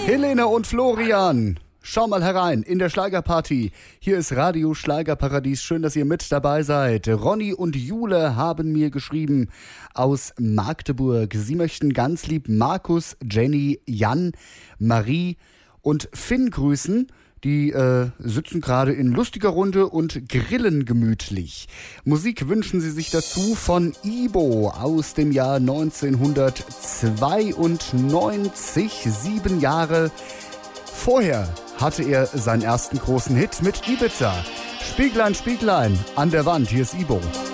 Helene und Florian, schau mal herein in der Schlagerparty. Hier ist Radio Schlagerparadies. Schön, dass ihr mit dabei seid. Ronny und Jule haben mir geschrieben aus Magdeburg. Sie möchten ganz lieb Markus, Jenny, Jan, Marie und Finn grüßen. Die sitzen gerade in lustiger Runde und grillen gemütlich. Musik wünschen sie sich dazu von Ibo aus dem Jahr 1992, 7 Jahre vorher hatte er seinen ersten großen Hit mit Ibiza. Spieglein, Spieglein an der Wand, hier ist Ibo.